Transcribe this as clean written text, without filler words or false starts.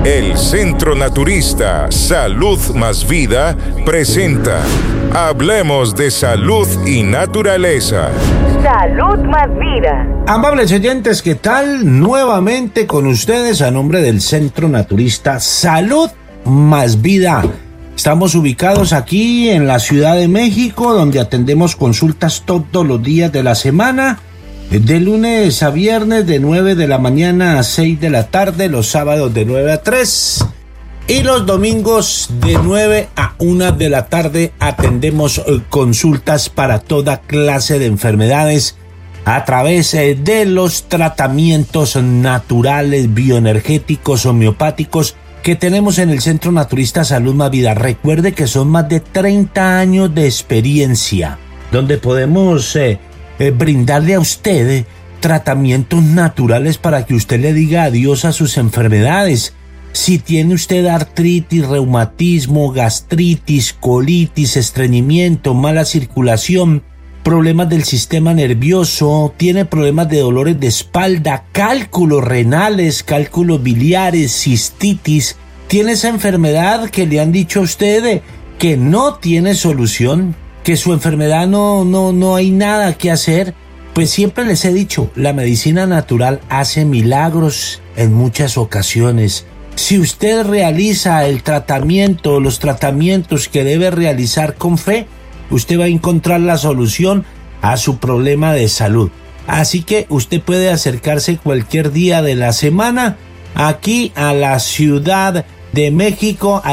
El Centro Naturista Salud Más Vida presenta Hablemos de Salud y Naturaleza. Salud Más Vida. Amables oyentes, ¿qué tal? Nuevamente con ustedes a nombre del Centro Naturista Salud Más Vida. Estamos ubicados aquí en la Ciudad de México, donde atendemos consultas todos los días de la semana, de lunes a viernes de 9 de la mañana a 6 de la tarde, los sábados de 9 a 3 y los domingos de 9 a 1 de la tarde atendemos consultas para toda clase de enfermedades a través de los tratamientos naturales, bioenergéticos, homeopáticos que tenemos en el Centro Naturista Salud Más Vida. Recuerde que son más de 30 años de experiencia, donde podemos brindarle a usted tratamientos naturales para que usted le diga adiós a sus enfermedades. Si tiene usted artritis, reumatismo, gastritis, colitis, estreñimiento, mala circulación, problemas del sistema nervioso, tiene problemas de dolores de espalda, cálculos renales, cálculos biliares, cistitis, tiene esa enfermedad que le han dicho a usted que no tiene solución, que su enfermedad no hay nada que hacer, pues siempre les he dicho, la medicina natural hace milagros en muchas ocasiones. Si usted realiza el tratamiento, los tratamientos que debe realizar con fe, usted va a encontrar la solución a su problema de salud. Así que usted puede acercarse cualquier día de la semana aquí a la Ciudad de México,